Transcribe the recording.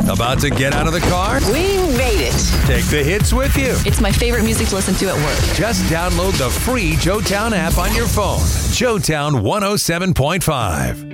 About to get out of the car? We made it. Take the hits with you. It's my favorite music to listen to at work. Just download the free Joetown app on your phone. Joetown 107.5.